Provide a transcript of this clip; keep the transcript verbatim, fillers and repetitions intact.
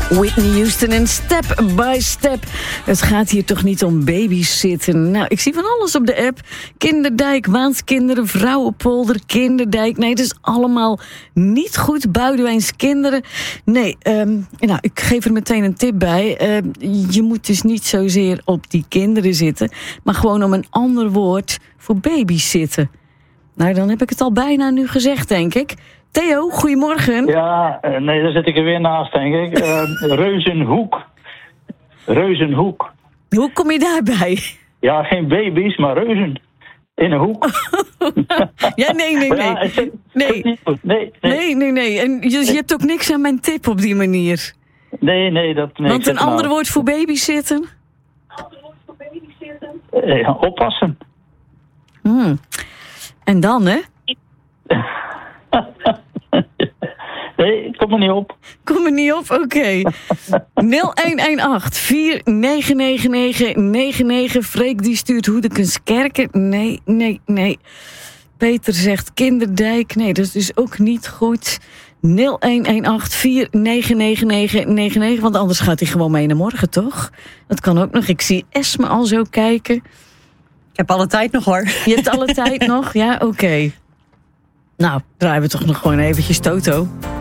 Whitney Houston en Step by Step. Het gaat hier toch niet om babysitten. Nou, ik zie van alles op de app. Kinderdijk, Waanskinderen, Vrouwenpolder, Kinderdijk. Nee, het is allemaal niet goed. Buidenwijns kinderen. Nee, um, nou, ik geef er meteen een tip bij. Uh, je moet dus niet zozeer op die kinderen zitten, maar gewoon om een ander woord voor babysitten. Nou, dan heb ik het al bijna nu gezegd, denk ik. Theo, goedemorgen. Ja, nee, daar zit ik er weer naast, denk ik. Uh, Reuzenhoek. Reuzenhoek. Hoe kom je daarbij? Ja, geen baby's, maar reuzen. In een hoek. Ja, nee, nee, nee. Ja, het, nee. Het nee, nee. Nee, nee, nee. En je, je hebt ook niks aan mijn tip op die manier. Nee, nee. Dat, nee Want een ander nou. woord voor babysitten? Een ander woord voor babysitten? Uh, oppassen. Hmm. En dan, hè? Nee, kom er niet op. Kom er niet op? Oké. Okay. nul een een acht vier negen negen negen negen negen. Freek die stuurt Hoedekenskerken. Nee, nee, nee. Peter zegt Kinderdijk. Nee, dat is dus ook niet goed. nul een een acht vier negen negen negen negen negen. Want anders gaat hij gewoon mee naar morgen, toch? Dat kan ook nog. Ik zie Esme al zo kijken. Ik heb alle tijd nog, hoor. Je hebt alle tijd nog? Ja, oké. Okay. Nou, draaien we toch nog gewoon eventjes Toto.